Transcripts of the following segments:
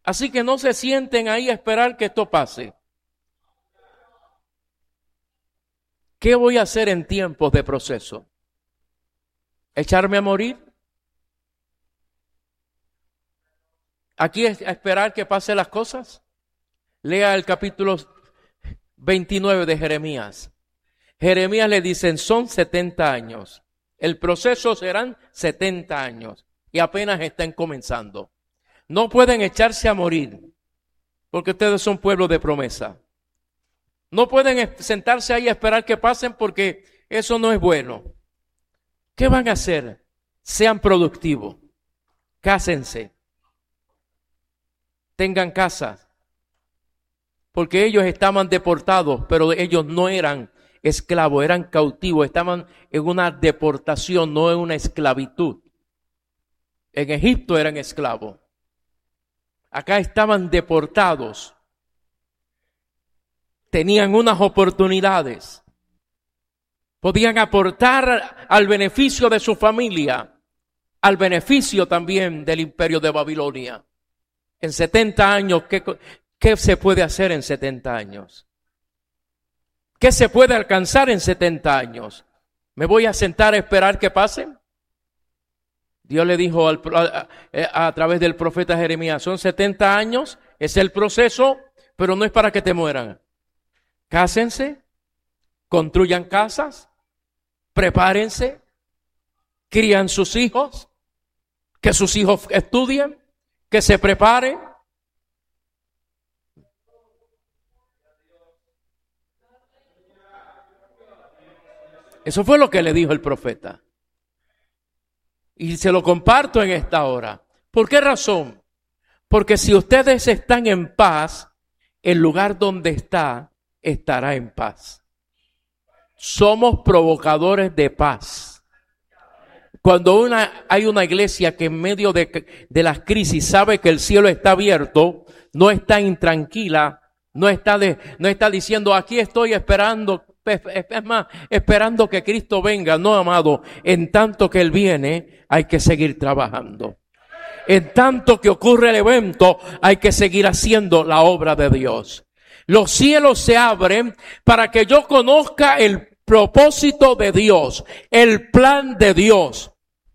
Así que no se sienten ahí a esperar que esto pase. ¿Qué voy a hacer en tiempos de proceso? ¿Echarme a morir? ¿Aquí es a esperar que pasen las cosas? Lea el capítulo 29 de Jeremías. Jeremías le dicen, son 70 años. El proceso serán 70 años. Y apenas están comenzando. No pueden echarse a morir. Porque ustedes son pueblo de promesa. No pueden sentarse ahí a esperar que pasen porque eso no es bueno. ¿Qué van a hacer? Sean productivos. Cásense. Tengan casas. Porque ellos estaban deportados, pero ellos no eran esclavos, eran cautivos. Estaban en una deportación, no en una esclavitud. En Egipto eran esclavos. Acá estaban deportados. Tenían unas oportunidades. Podían aportar al beneficio de su familia, al beneficio también del imperio de Babilonia. En 70 años, ¿qué se puede hacer en 70 años? ¿Qué se puede alcanzar en 70 años? ¿Me voy a sentar a esperar que pasen? Dios le dijo a través del profeta Jeremías, son 70 años, es el proceso, pero no es para que te mueran. Cásense, construyan casas, prepárense, crían sus hijos, que sus hijos estudien, que se preparen. Eso fue lo que le dijo el profeta. Y se lo comparto en esta hora. ¿Por qué razón? Porque si ustedes están en paz, el lugar donde estará en paz. Somos provocadores de paz. Cuando hay una iglesia que en medio de las crisis sabe que el cielo está abierto, no está intranquila, no está diciendo aquí estoy esperando, es más, esperando que Cristo venga. No, amado, en tanto que Él viene, hay que seguir trabajando. En tanto que ocurre el evento, hay que seguir haciendo la obra de Dios. Los cielos se abren para que yo conozca el propósito de Dios, el plan de Dios.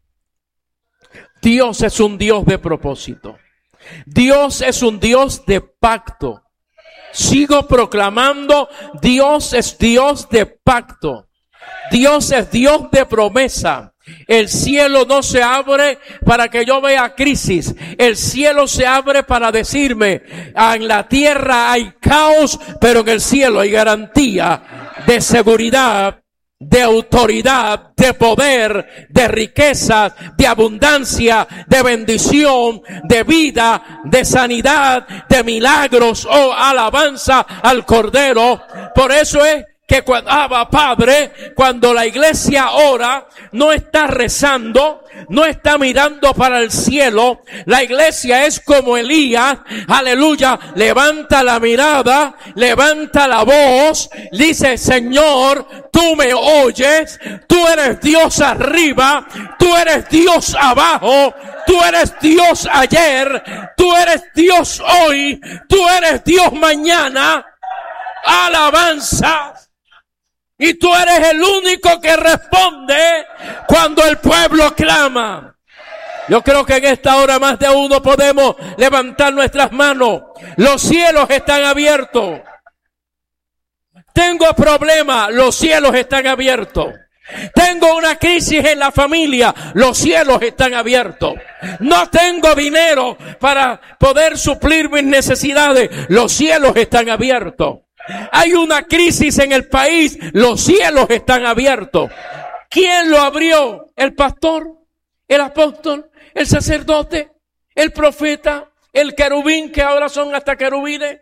Dios es un Dios de propósito. Dios es un Dios de pacto. Sigo proclamando, Dios es Dios de pacto. Dios es Dios de promesa. El cielo no se abre para que yo vea crisis. El cielo se abre para decirme, en la tierra hay caos, pero en el cielo hay garantía de seguridad, de autoridad, de poder, de riquezas, de abundancia, de bendición, de vida, de sanidad, de milagros. Oh, alabanza al Cordero. Por eso es que Padre, cuando la iglesia ora, no está rezando, no está mirando para el cielo. La iglesia es como Elías, aleluya, levanta la mirada, levanta la voz, dice, Señor, tú me oyes, tú eres Dios arriba, tú eres Dios abajo, tú eres Dios ayer, tú eres Dios hoy, tú eres Dios mañana. Alabanza. Y tú eres el único que responde cuando el pueblo clama. Yo creo que en esta hora más de uno podemos levantar nuestras manos. Los cielos están abiertos. Tengo problemas, los cielos están abiertos. Tengo una crisis en la familia, los cielos están abiertos. No tengo dinero para poder suplir mis necesidades, los cielos están abiertos. Hay una crisis en el país, los cielos están abiertos. ¿Quién lo abrió? ¿El pastor? ¿El apóstol? ¿El sacerdote? ¿El profeta? ¿El querubín, que ahora son hasta querubines?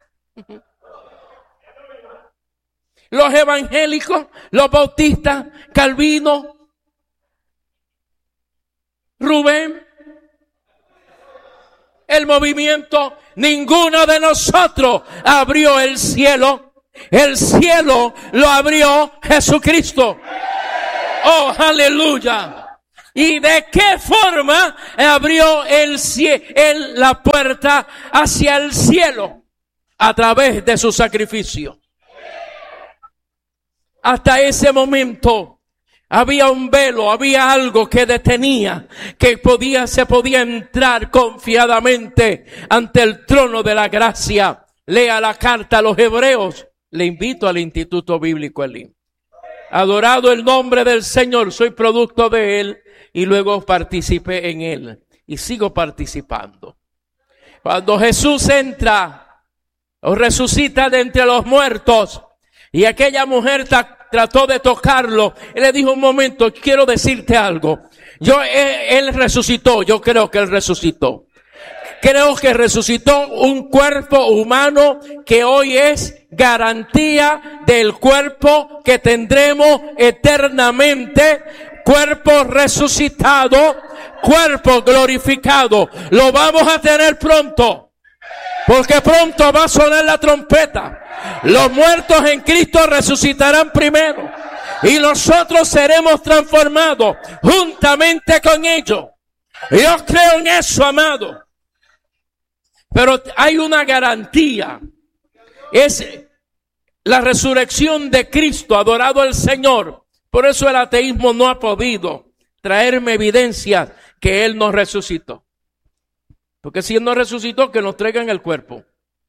Los evangélicos, los bautistas, Calvino, Rubén, el movimiento. Ninguno de nosotros abrió el cielo. El cielo lo abrió Jesucristo. Oh, aleluya. ¿Y de qué forma abrió la puerta hacia el cielo? A través de su sacrificio. Hasta ese momento había un velo, había algo que detenía, que se podía entrar confiadamente ante el trono de la gracia. Lea la carta a los Hebreos. Le invito al Instituto Bíblico Elim. Adorado el nombre del Señor, soy producto de Él y luego participé en Él y sigo participando. Cuando Jesús entra o resucita de entre los muertos y aquella mujer trató de tocarlo, Él le dijo: un momento, quiero decirte algo. Él resucitó, yo creo que Él resucitó. Creo que resucitó un cuerpo humano que hoy es garantía del cuerpo que tendremos eternamente. Cuerpo resucitado, cuerpo glorificado. Lo vamos a tener pronto, porque pronto va a sonar la trompeta. Los muertos en Cristo resucitarán primero y nosotros seremos transformados juntamente con ellos. Yo creo en eso, amado. Pero hay una garantía. Es la resurrección de Cristo, adorado el Señor. Por eso el ateísmo no ha podido traerme evidencia que Él nos resucitó. Porque si Él nos resucitó, que nos traigan el cuerpo.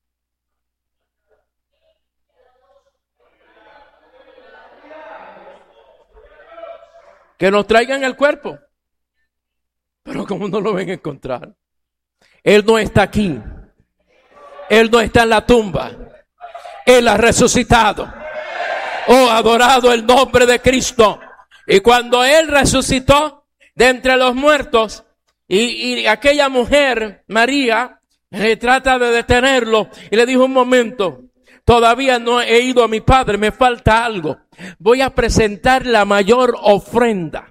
Que nos traigan el cuerpo. Pero como no lo ven a encontrar. Él no está aquí. Él no está en la tumba. Él ha resucitado. Oh, adorado el nombre de Cristo. Y cuando Él resucitó de entre los muertos, y aquella mujer, María, trata de detenerlo y le dijo: un momento, todavía no he ido a mi Padre, me falta algo. Voy a presentar la mayor ofrenda.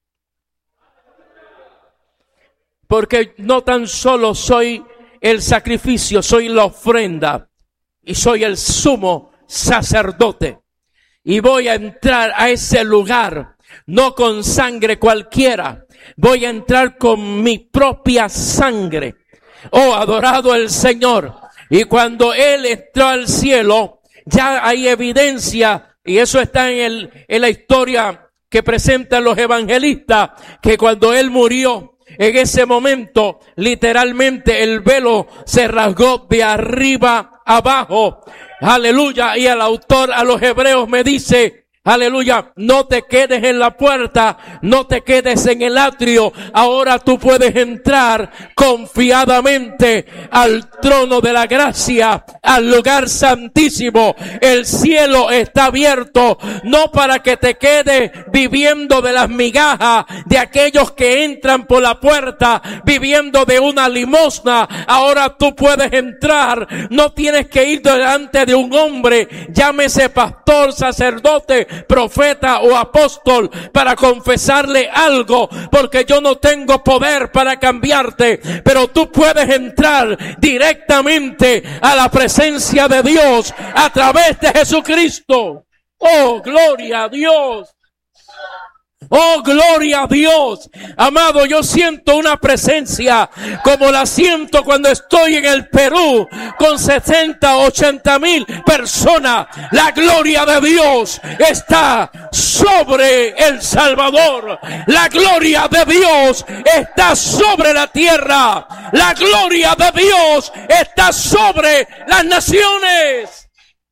Porque no tan solo soy el sacrificio, soy la ofrenda y soy el sumo sacerdote. Y voy a entrar a ese lugar, no con sangre cualquiera, voy a entrar con mi propia sangre. Oh, adorado el Señor. Y cuando Él entró al cielo, ya hay evidencia, y eso está en la historia que presentan los evangelistas, que cuando Él murió, en ese momento, literalmente el velo se rasgó de arriba abajo. Aleluya. Y el autor a los Hebreos me dice: aleluya, no te quedes en la puerta, no te quedes en el atrio. Ahora tú puedes entrar confiadamente al trono de la gracia, al lugar santísimo. El cielo está abierto, no para que te quedes viviendo de las migajas de aquellos que entran por la puerta, viviendo de una limosna. Ahora tú puedes entrar, no tienes que ir delante de un hombre, llámese pastor, sacerdote, profeta o apóstol, para confesarle algo, porque yo no tengo poder para cambiarte, pero tú puedes entrar directamente a la presencia de Dios a través de Jesucristo. Oh, gloria a Dios. Oh, gloria a Dios. Amado, yo siento una presencia como la siento cuando estoy en el Perú con 70, 80 mil personas. La gloria de Dios está sobre El Salvador. La gloria de Dios está sobre la tierra. La gloria de Dios está sobre las naciones.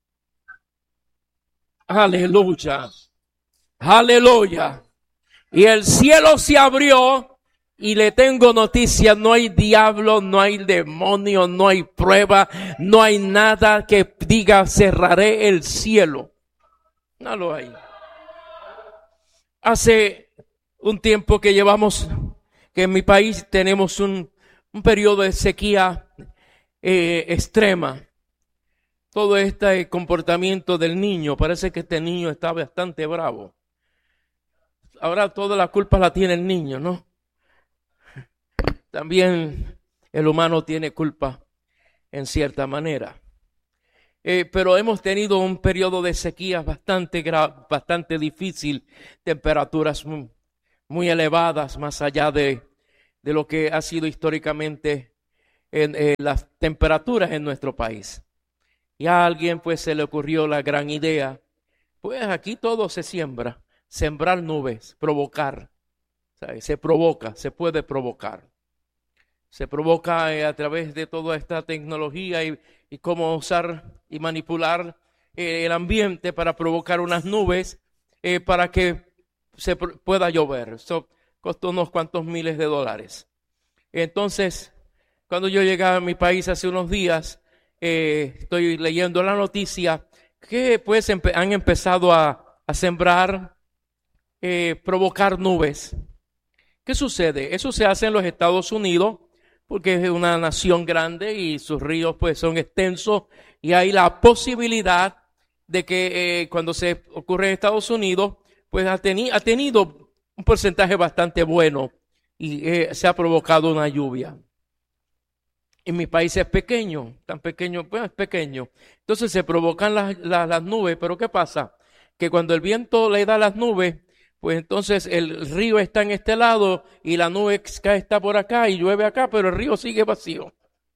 Aleluya. Aleluya. Y el cielo se abrió y le tengo noticias: no hay diablo, no hay demonio, no hay prueba, no hay nada que diga cerraré el cielo. No lo hay. Hace un tiempo que en mi país tenemos un periodo de sequía extrema. Todo este comportamiento del niño, parece que este niño está bastante bravo. Ahora toda la culpa la tiene el niño, ¿no? También el humano tiene culpa en cierta manera. Pero hemos tenido un periodo de sequía bastante difícil, temperaturas muy elevadas, más allá de lo que ha sido históricamente en las temperaturas en nuestro país. Y a alguien pues se le ocurrió la gran idea, pues aquí todo se siembra, sembrar nubes, provocar, ¿sabes? Se provoca, se puede provocar. Se provoca a través de toda esta tecnología y cómo usar y manipular el ambiente para provocar unas nubes para que se pueda llover. Eso costó unos cuantos miles de dólares. Entonces, cuando yo llegué a mi país hace unos días, estoy leyendo la noticia que pues han empezado a sembrar, provocar nubes. ¿Qué sucede? Eso se hace en los Estados Unidos porque es una nación grande y sus ríos pues son extensos y hay la posibilidad de que cuando se ocurre en Estados Unidos pues ha tenido un porcentaje bastante bueno y se ha provocado una lluvia. Y mi país es pequeño, tan pequeño, pues es pequeño. Entonces se provocan las nubes, pero ¿qué pasa? Que cuando el viento le da las nubes, pues entonces el río está en este lado y la nube está por acá y llueve acá, pero el río sigue vacío.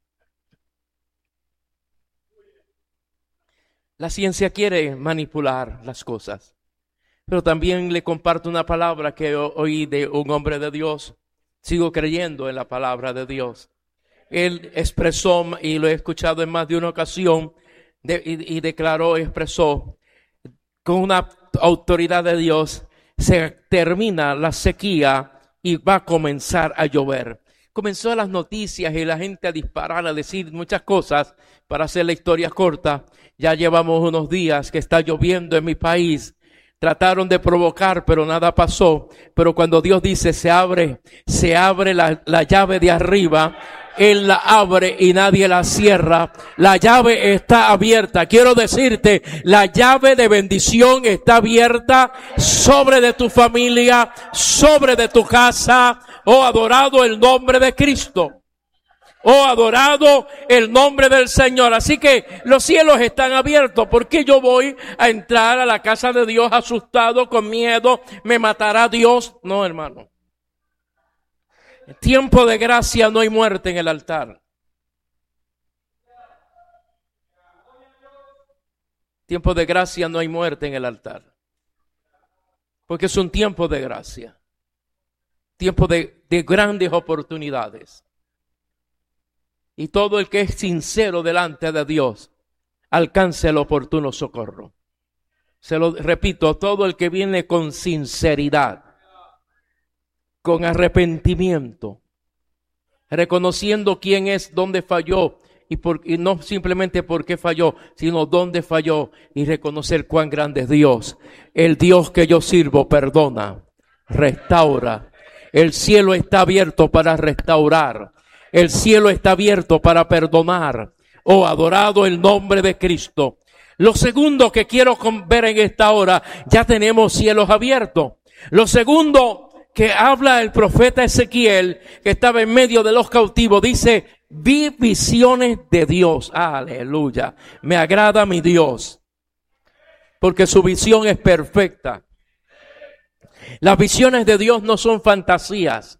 La ciencia quiere manipular las cosas, pero también le comparto una palabra que oí de un hombre de Dios. Sigo creyendo en la palabra de Dios. Él expresó, y lo he escuchado en más de una ocasión, y declaró, expresó, con una autoridad de Dios, se termina la sequía y va a comenzar a llover. Comenzó las noticias y la gente a disparar, a decir muchas cosas. Para hacer la historia corta, ya llevamos unos días que está lloviendo en mi país. Trataron de provocar, pero nada pasó. Pero cuando Dios dice se abre la llave de arriba, Él la abre y nadie la cierra. La llave está abierta. Quiero decirte, la llave de bendición está abierta sobre de tu familia, sobre de tu casa. Oh, adorado el nombre de Cristo. Oh, adorado el nombre del Señor. Así que los cielos están abiertos. ¿Por qué yo voy a entrar a la casa de Dios asustado, con miedo? ¿Me matará Dios? No, hermano. En tiempo de gracia no hay muerte en el altar. Tiempo de gracia no hay muerte en el altar. Porque es un tiempo de gracia. Tiempo de grandes oportunidades. Y todo el que es sincero delante de Dios alcance el oportuno socorro. Se lo repito, todo el que viene con sinceridad, con arrepentimiento, reconociendo quién es, dónde falló y no simplemente por qué falló, sino dónde falló y reconocer cuán grande es Dios. El Dios que yo sirvo perdona, restaura. El cielo está abierto para restaurar. El cielo está abierto para perdonar. Oh, adorado el nombre de Cristo. Lo segundo que quiero ver en esta hora, ya tenemos cielos abiertos. Lo segundo que habla el profeta Ezequiel, que estaba en medio de los cautivos, dice, vi visiones de Dios. Aleluya. Me agrada mi Dios, porque su visión es perfecta. Las visiones de Dios no son fantasías.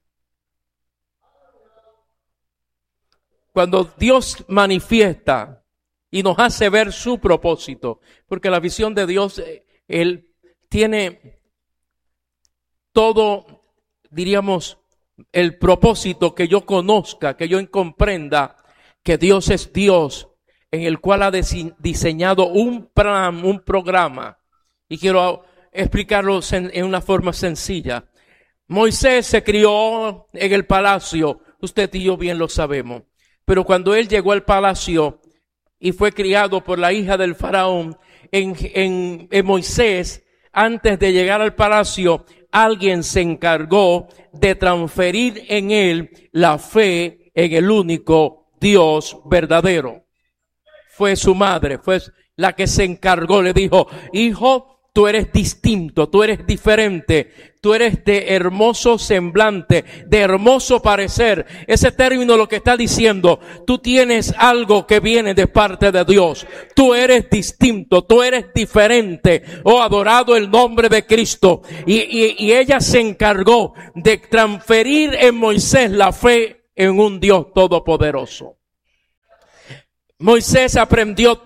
Cuando Dios manifiesta y nos hace ver su propósito, porque la visión de Dios, Él tiene todo, diríamos, el propósito que yo conozca, que yo comprenda que Dios es Dios, en el cual ha diseñado un plan, un programa. Y quiero explicarlo en una forma sencilla. Moisés se crió en el palacio, usted y yo bien lo sabemos. Pero cuando él llegó al palacio y fue criado por la hija del faraón, en Moisés, antes de llegar al palacio, alguien se encargó de transferir en él la fe en el único Dios verdadero. Fue su madre, fue la que se encargó, le dijo, hijo, tú eres distinto, tú eres diferente, tú eres de hermoso semblante, de hermoso parecer. Ese término lo que está diciendo, tú tienes algo que viene de parte de Dios. Tú eres distinto, tú eres diferente. Oh, adorado el nombre de Cristo. Y ella se encargó de transferir en Moisés la fe en un Dios todopoderoso. Moisés aprendió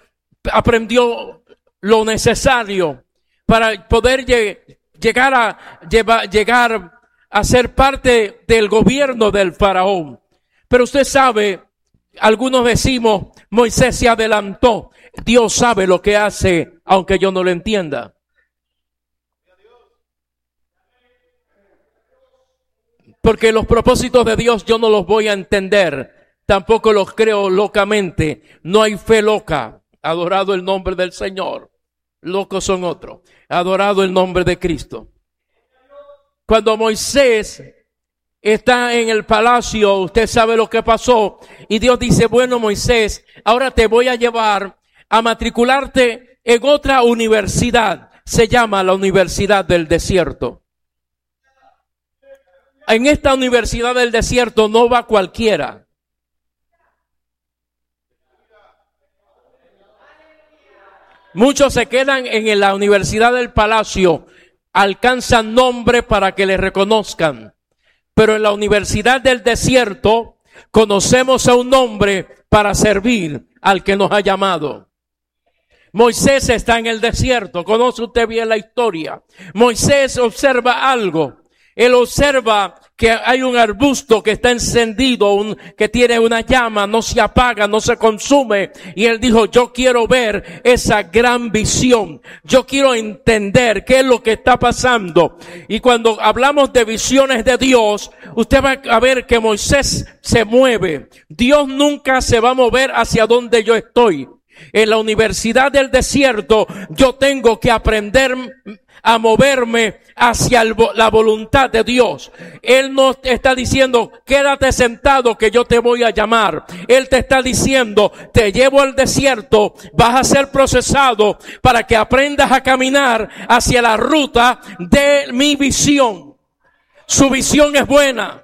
lo necesario para poder llegar a ser parte del gobierno del faraón. Pero usted sabe, algunos decimos, Moisés se adelantó. Dios sabe lo que hace, aunque yo no lo entienda. Porque los propósitos de Dios yo no los voy a entender. Tampoco los creo locamente. No hay fe loca. Adorado el nombre del Señor. Locos son otros. Adorado el nombre de Cristo. Cuando Moisés está en el palacio, usted sabe lo que pasó. Y Dios dice, bueno, Moisés, ahora te voy a llevar a matricularte en otra universidad. Se llama la Universidad del Desierto. En esta Universidad del Desierto no va cualquiera. Muchos se quedan en la Universidad del Palacio, alcanzan nombre para que les reconozcan. Pero en la Universidad del Desierto conocemos a un hombre para servir al que nos ha llamado. Moisés está en el desierto, conoce usted bien la historia. Moisés observa algo. Él observa que hay un arbusto que está encendido, que tiene una llama, no se apaga, no se consume. Y él dijo, yo quiero ver esa gran visión. Yo quiero entender qué es lo que está pasando. Y cuando hablamos de visiones de Dios, usted va a ver que Moisés se mueve. Dios nunca se va a mover hacia donde yo estoy. En la Universidad del Desierto, yo tengo que aprender a moverme hacia la voluntad de Dios. Él no te está diciendo, quédate sentado que yo te voy a llamar. Él te está diciendo, te llevo al desierto, vas a ser procesado para que aprendas a caminar hacia la ruta de mi visión. Su visión es buena.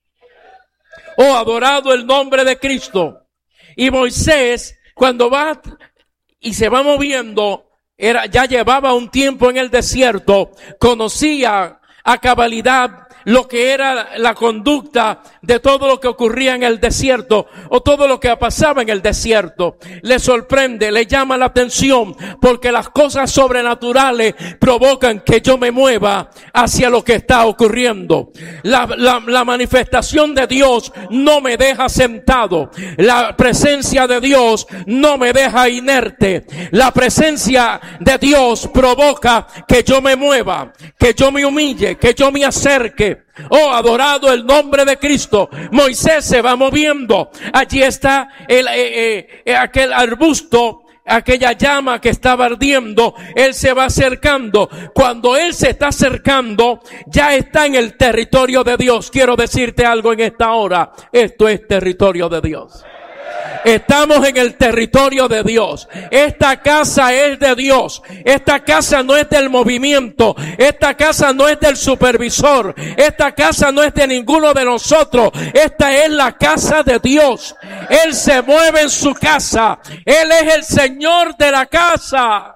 Oh, adorado el nombre de Cristo. Y Moisés, cuando va y se va moviendo, ya llevaba un tiempo en el desierto, conocía a cabalidad lo que era la conducta de todo lo que ocurría en el desierto o todo lo que pasaba en el desierto. Le sorprende, le llama la atención porque las cosas sobrenaturales provocan que yo me mueva hacia lo que está ocurriendo. La manifestación de Dios no me deja sentado. La presencia de Dios no me deja inerte. La presencia de Dios provoca que yo me mueva, que yo me humille, que yo me acerque. Oh, adorado el nombre de Cristo. Moisés se va moviendo. Allí está aquel arbusto, aquella llama que estaba ardiendo. Él se va acercando. Cuando él se está acercando, ya está en el territorio de Dios. Quiero decirte algo en esta hora. Esto es territorio de Dios. Estamos en el territorio de Dios. Esta casa es de Dios. Esta casa no es del movimiento. Esta casa no es del supervisor. Esta casa no es de ninguno de nosotros. Esta es la casa de Dios. Él se mueve en su casa. Él es el Señor de la casa.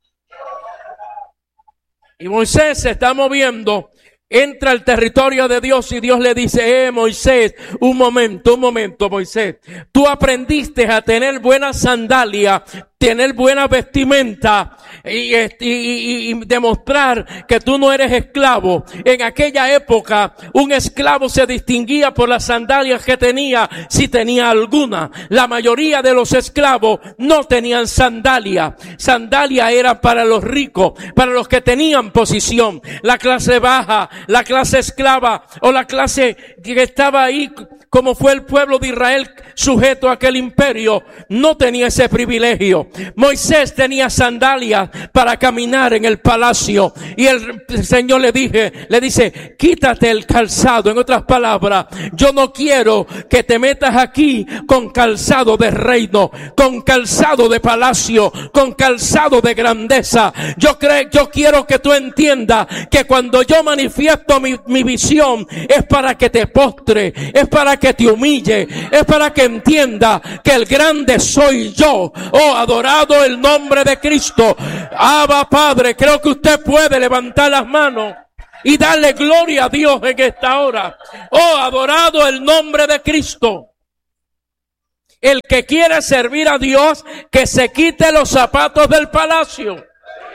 Y Moisés se está moviendo. Entra al territorio de Dios y Dios le dice, Moisés, un momento, Moisés. Tú aprendiste a tener buenas sandalias, tener buena vestimenta y demostrar que tú no eres esclavo. En aquella época, un esclavo se distinguía por las sandalias que tenía, si tenía alguna. La mayoría de los esclavos no tenían sandalia. Sandalia era para los ricos, para los que tenían posición. La clase baja, la clase esclava o la clase que estaba ahí como fue el pueblo de Israel sujeto a aquel imperio, no tenía ese privilegio. Moisés tenía sandalias para caminar en el palacio, y el Señor le dice, quítate el calzado. En otras palabras, yo no quiero que te metas aquí con calzado de reino, con calzado de palacio, con calzado de grandeza. Yo quiero que tú entiendas que cuando yo manifiesto mi visión, es para que te postre, es para que te humille, es para que entienda que el grande soy yo. Oh, adorado el nombre de Cristo. Abba Padre, creo que usted puede levantar las manos y darle gloria a Dios en esta hora. Oh, adorado el nombre de Cristo. El que quiere servir a Dios, que se quite los zapatos del palacio.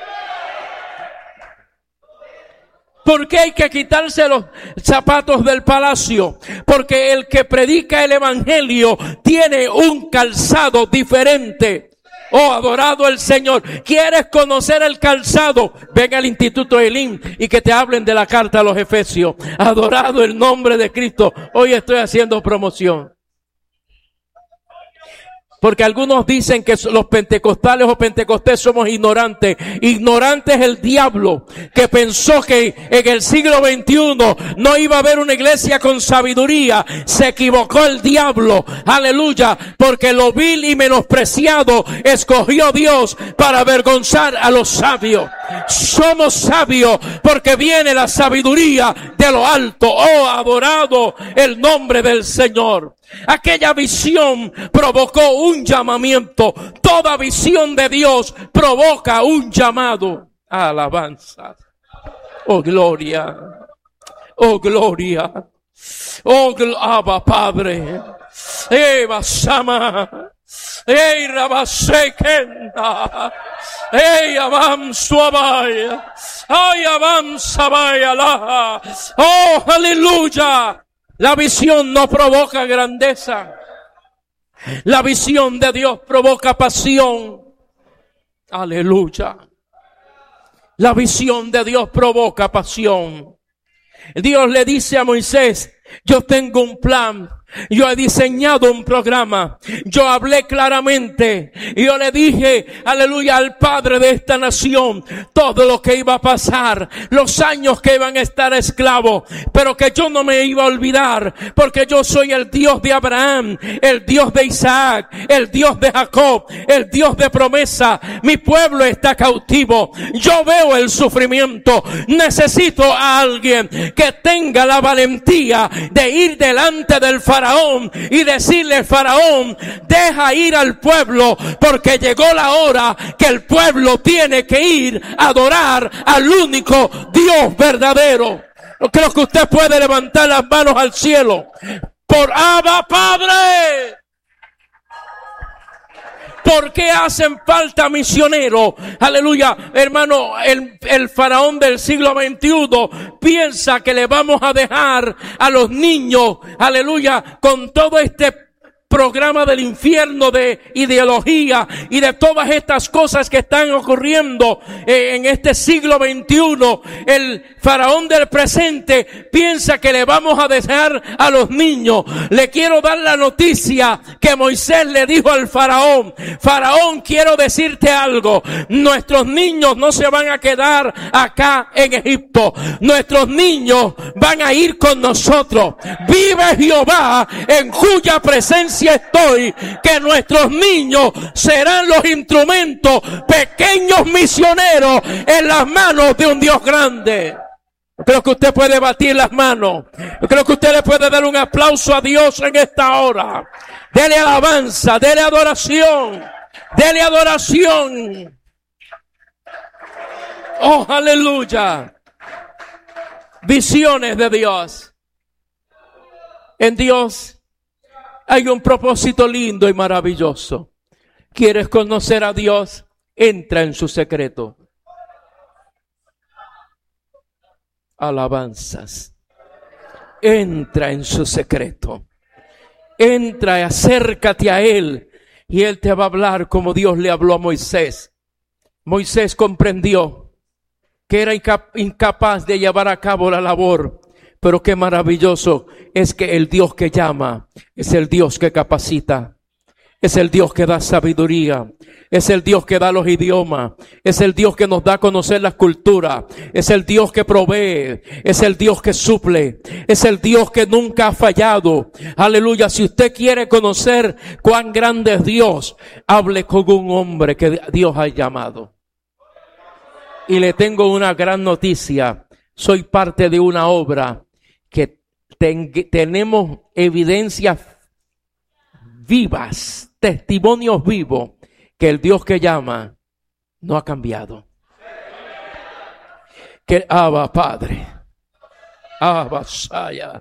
¿Por qué hay que quitarse los zapatos del palacio? Porque el que predica el evangelio tiene un calzado diferente. Oh, adorado el Señor. ¿Quieres conocer el calzado? Ven al Instituto Elim y que te hablen de la carta a los Efesios. Adorado el nombre de Cristo. Hoy estoy haciendo promoción. Porque algunos dicen que los pentecostales o pentecostés somos ignorantes. Ignorante es el diablo, que pensó que en el siglo XXI no iba a haber una iglesia con sabiduría. Se equivocó el diablo, aleluya, porque lo vil y menospreciado escogió Dios para avergonzar a los sabios. Somos sabios porque viene la sabiduría de lo alto. Oh, adorado el nombre del Señor. Aquella visión provocó un llamamiento. Toda visión de Dios provoca un llamado. Alabanza. Oh, gloria. Oh, gloria. Oh, Abba Padre. Eva Sama. Ey, Rabasekenda. Ey, Abamsuabaya. Ay, Abamsabaya. Oh, aleluya. La visión no provoca grandeza. La visión de Dios provoca pasión. Aleluya. La visión de Dios provoca pasión. Dios le dice a Moisés, yo tengo un plan. Yo he diseñado un programa. Yo hablé claramente. Y yo le dije, aleluya, al padre de esta nación, todo lo que iba a pasar, los años que iban a estar esclavos, pero que yo no me iba a olvidar, porque yo soy el Dios de Abraham, el Dios de Isaac, el Dios de Jacob, el Dios de promesa. Mi pueblo está cautivo. Yo veo el sufrimiento. Necesito a alguien que tenga la valentía de ir delante del Faraón y decirle, Faraón, deja ir al pueblo, porque llegó la hora que el pueblo tiene que ir a adorar al único Dios verdadero. Creo que usted puede levantar las manos al cielo. Por Abba Padre. ¿Por qué hacen falta misioneros? Aleluya, hermano, el faraón del siglo XXI piensa que le vamos a dejar a los niños, aleluya, con todo este programa del infierno de ideología y de todas estas cosas que están ocurriendo en este siglo XXI. El faraón del presente piensa que le vamos a dejar a los niños. Le quiero dar la noticia que Moisés le dijo al faraón. Faraón, quiero decirte algo. Nuestros niños no se van a quedar acá en Egipto. Nuestros niños van a ir con nosotros. Vive Jehová, en cuya presencia estoy, que nuestros niños serán los instrumentos, pequeños misioneros en las manos de un Dios grande. Yo creo que usted puede batir las manos. Yo creo que usted le puede dar un aplauso a Dios en esta hora. Dele alabanza, dele adoración, dele adoración. Oh, aleluya. Visiones de Dios. En Dios hay un propósito lindo y maravilloso. ¿Quieres conocer a Dios? Entra en su secreto. Alabanzas. Entra en su secreto. Entra y acércate a Él. Y Él te va a hablar como Dios le habló a Moisés. Moisés comprendió que era incapaz de llevar a cabo la labor, Pero qué maravilloso es que el Dios que llama es el Dios que capacita. Es el Dios que da sabiduría, es el Dios que da los idiomas, es el Dios que nos da a conocer las culturas, es el Dios que provee, es el Dios que suple, es el Dios que nunca ha fallado. Aleluya, si usted quiere conocer cuán grande es Dios, hable con un hombre que Dios ha llamado. Y le tengo una gran noticia, soy parte de una obra que tenemos evidencias vivas, testimonios vivos, que el Dios que llama no ha cambiado. Que Abba Padre, Abba Saya,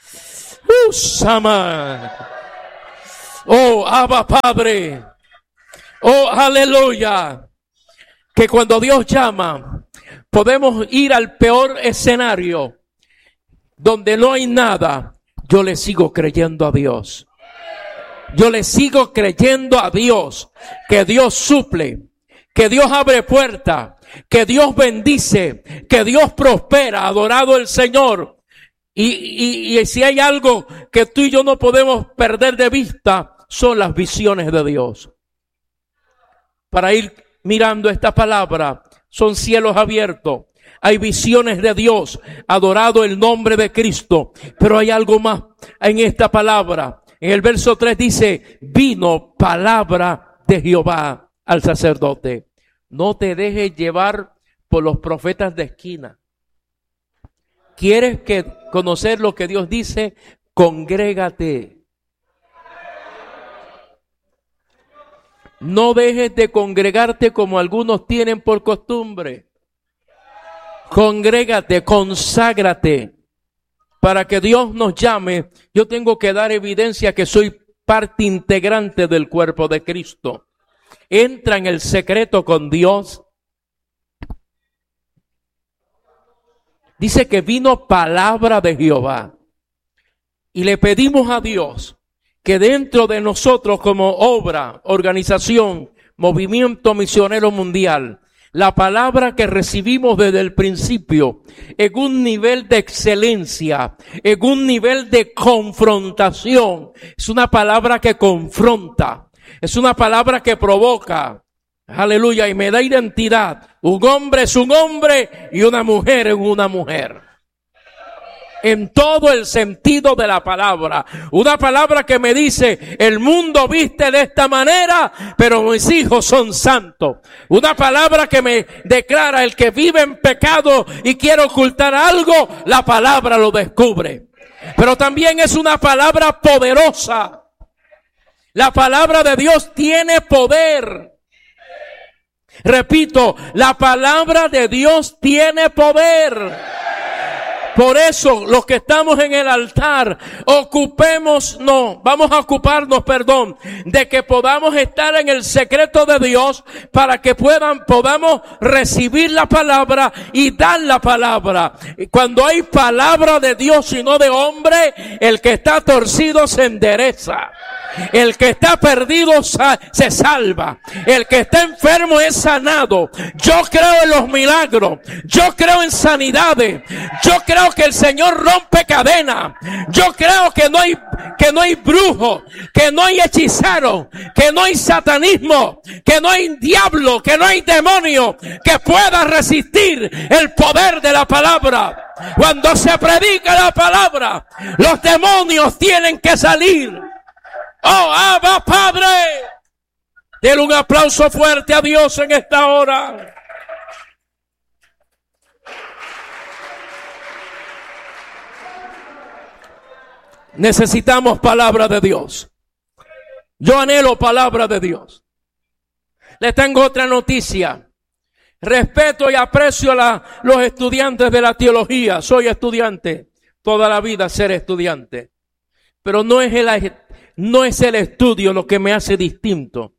Sama, oh Abba Padre, oh aleluya, que cuando Dios llama podemos ir al peor escenario donde no hay nada. Yo le sigo creyendo a Dios. Yo le sigo creyendo a Dios, que Dios suple, que Dios abre puertas, que Dios bendice, que Dios prospera, adorado el Señor. Y si hay algo que tú y yo no podemos perder de vista, son las visiones de Dios. Para ir mirando esta palabra, son cielos abiertos. Hay visiones de Dios, adorado el nombre de Cristo. Pero hay algo más en esta palabra. En el verso 3 dice, vino palabra de Jehová al sacerdote. No te dejes llevar por los profetas de esquina. ¿Quieres conocer lo que Dios dice? Congrégate. No dejes de congregarte como algunos tienen por costumbre. Congrégate, conságrate. Para que Dios nos llame, yo tengo que dar evidencia que soy parte integrante del cuerpo de Cristo. Entra en el secreto con Dios. Dice que vino palabra de Jehová. Y le pedimos a Dios que dentro de nosotros como obra, organización, movimiento misionero mundial, la palabra que recibimos desde el principio, en un nivel de excelencia, en un nivel de confrontación, es una palabra que confronta, es una palabra que provoca, aleluya, y me da identidad. Un hombre es un hombre y una mujer es una mujer. En todo el sentido de la palabra. Una palabra que me dice, el mundo viste de esta manera, pero mis hijos son santos. Una palabra que me declara, el que vive en pecado y quiere ocultar algo, la palabra lo descubre. Pero también es una palabra poderosa. La palabra de Dios tiene poder. Repito, la palabra de Dios tiene poder. Por eso, los que estamos en el altar, vamos a ocuparnos, de que podamos estar en el secreto de Dios para que podamos recibir la palabra y dar la palabra. Cuando hay palabra de Dios y no de hombre, el que está torcido se endereza. El que está perdido se salva. El que está enfermo es sanado. Yo creo en los milagros. Yo creo en sanidades. Yo creo que el Señor rompe cadenas. Yo creo que no hay brujo, que no hay hechicero, que no hay satanismo, que no hay diablo, que no hay demonio que pueda resistir el poder de la palabra. Cuando se predica la palabra, los demonios tienen que salir. ¡Oh, Abba Padre! Denle un aplauso fuerte a Dios en esta hora. Necesitamos palabra de Dios. Yo anhelo palabra de Dios. Les tengo otra noticia. Respeto y aprecio a los estudiantes de la teología. Soy estudiante. Toda la vida seré estudiante. Pero no es el estudio lo que me hace distinto.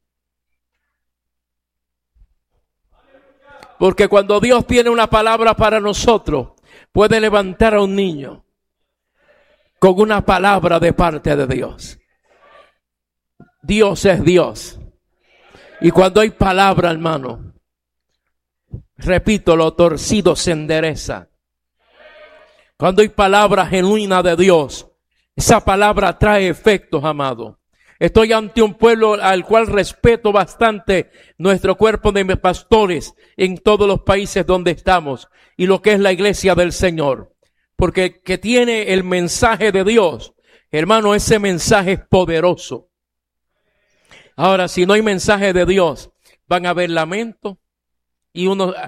Porque cuando Dios tiene una palabra para nosotros, puede levantar a un niño con una palabra de parte de Dios. Dios es Dios. Y cuando hay palabra, hermano, repito, lo torcido se endereza. Cuando hay palabra genuina de Dios, esa palabra trae efectos, amado. Estoy ante un pueblo al cual respeto bastante, nuestro cuerpo de pastores en todos los países donde estamos y lo que es la iglesia del Señor. Porque que tiene el mensaje de Dios, hermano, ese mensaje es poderoso. Ahora, si no hay mensaje de Dios, van a haber lamentos y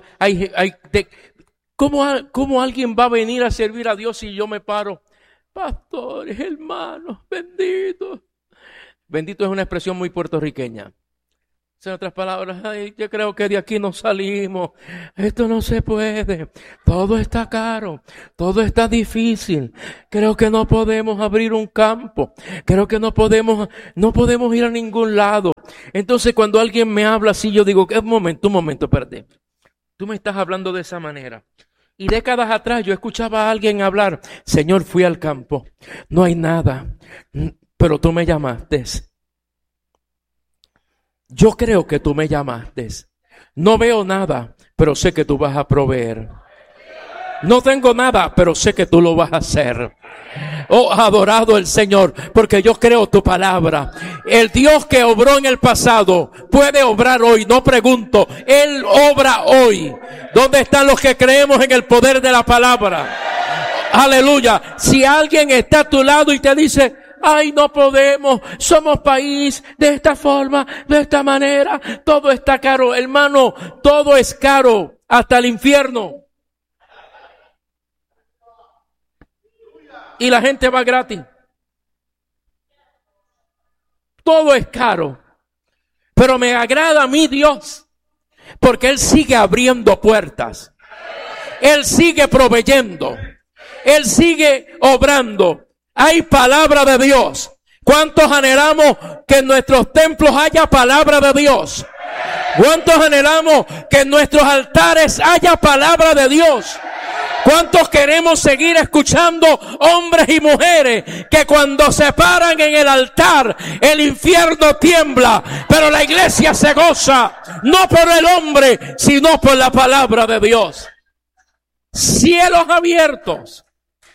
¿cómo alguien va a venir a servir a Dios si yo me paro? Pastores, hermanos, benditos. Bendito es una expresión muy puertorriqueña. En otras palabras, yo creo que de aquí no salimos. Esto no se puede. Todo está caro. Todo está difícil. Creo que no podemos abrir un campo. Creo que no podemos ir a ningún lado. Entonces, cuando alguien me habla así, yo digo, un momento, espérate. Tú me estás hablando de esa manera. Y décadas atrás yo escuchaba a alguien hablar, Señor, fui al campo. No hay nada. Pero tú me llamaste. Yo creo que tú me llamaste. No veo nada, pero sé que tú vas a proveer. No tengo nada, pero sé que tú lo vas a hacer. Oh, adorado el Señor, porque yo creo tu palabra. El Dios que obró en el pasado puede obrar hoy. No pregunto, Él obra hoy. ¿Dónde están los que creemos en el poder de la palabra? Aleluya. Si alguien está a tu lado y te dice, ay, no podemos, somos país de esta forma, de esta manera, todo está caro. Hermano, todo es caro, hasta el infierno. Y la gente va gratis. Todo es caro. Pero me agrada a mí Dios, porque Él sigue abriendo puertas. Él sigue proveyendo. Él sigue obrando. Hay palabra de Dios. ¿Cuántos anhelamos que en nuestros templos haya palabra de Dios? ¿Cuántos anhelamos que en nuestros altares haya palabra de Dios? ¿Cuántos queremos seguir escuchando hombres y mujeres que cuando se paran en el altar el infierno tiembla, pero la iglesia se goza no por el hombre, sino por la palabra de Dios? Cielos abiertos,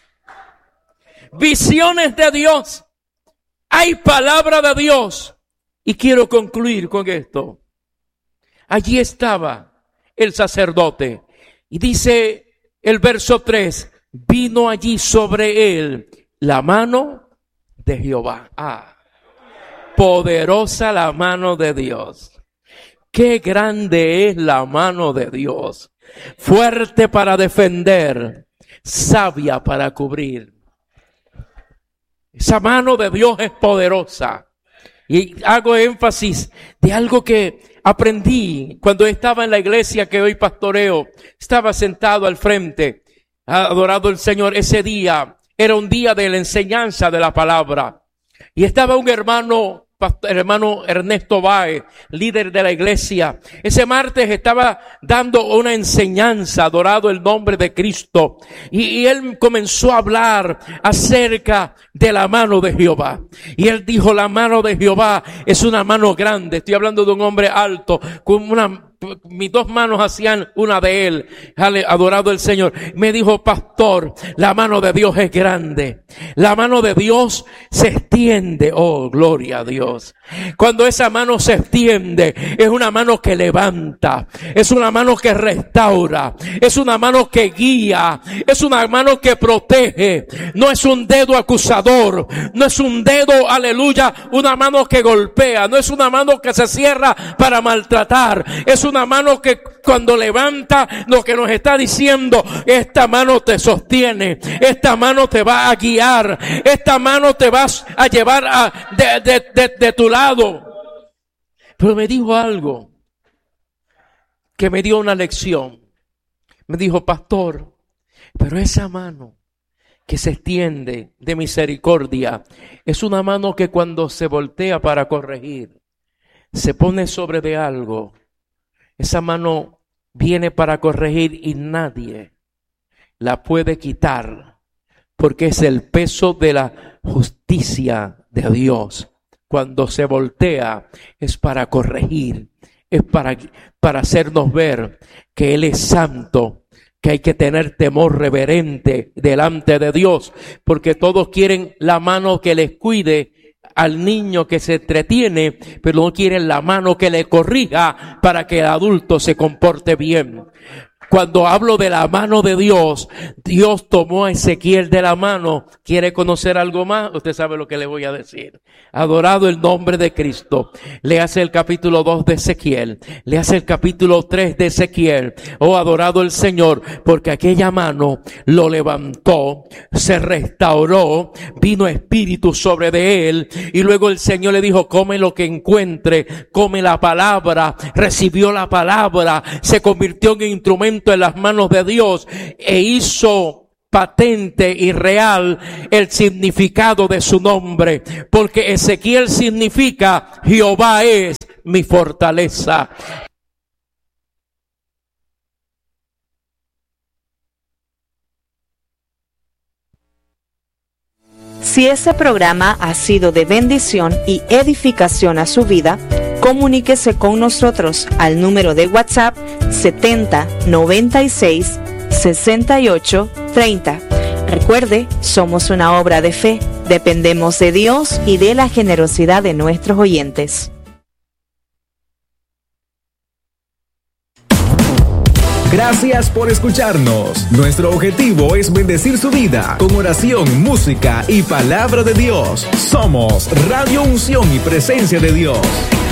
visiones de Dios, hay palabra de Dios. Y quiero concluir con esto. Allí estaba el sacerdote y dice el verso 3, vino allí sobre él la mano de Jehová. Poderosa la mano de Dios. Qué grande es la mano de Dios. Fuerte para defender, sabia para cubrir. Esa mano de Dios es poderosa. Y hago énfasis de algo que aprendí cuando estaba en la iglesia que hoy pastoreo. Estaba sentado al frente, adorado el Señor. Ese día era un día de la enseñanza de la palabra. Y estaba un hermano Ernesto Báez, líder de la iglesia. Ese martes estaba dando una enseñanza, adorado el nombre de Cristo. Y él comenzó a hablar acerca de la mano de Jehová. Y él dijo, la mano de Jehová es una mano grande. Estoy hablando de un hombre alto, con mis dos manos hacían una de él, adorado el Señor. Me dijo, pastor, la mano de Dios es grande. La mano de Dios se extiende. Oh, gloria a Dios. Cuando esa mano se extiende, es una mano que levanta, es una mano que restaura, es una mano que guía, es una mano que protege. No es un dedo acusador, no es un dedo, aleluya, una mano que golpea, no es una mano que se cierra para maltratar. Es una mano que cuando levanta, lo que nos está diciendo, esta mano te sostiene, esta mano te va a guiar, esta mano te va a llevar de tu lado. Pero me dijo algo que me dio una lección. Me dijo, pastor, pero esa mano que se extiende de misericordia es una mano que cuando se voltea para corregir, se pone sobre de algo. Esa mano viene para corregir y nadie la puede quitar, porque es el peso de la justicia de Dios. Cuando se voltea es para corregir, es para hacernos ver que Él es santo, que hay que tener temor reverente delante de Dios, porque todos quieren la mano que les cuide al niño que se entretiene, pero no quieren la mano que le corrija para que el adulto se comporte bien. Cuando hablo de la mano de Dios, Dios tomó a Ezequiel de la mano. ¿Quiere conocer algo más? Usted sabe lo que le voy a decir. Adorado el nombre de Cristo. Léase el capítulo 2 de Ezequiel. Léase el capítulo 3 de Ezequiel. Oh, adorado el Señor, porque aquella mano lo levantó, se restauró, vino espíritu sobre de él, y luego el Señor le dijo, come lo que encuentre, come la palabra, recibió la palabra, se convirtió en instrumento en las manos de Dios e hizo patente y real el significado de su nombre, porque Ezequiel significa Jehová es mi fortaleza. Si ese programa ha sido de bendición y edificación a su vida, comuníquese con nosotros al número de WhatsApp 70 96 68 30. Recuerde, somos una obra de fe, dependemos de Dios y de la generosidad de nuestros oyentes. Gracias por escucharnos. Nuestro objetivo es bendecir su vida con oración, música y palabra de Dios. Somos Radio Unción y Presencia de Dios.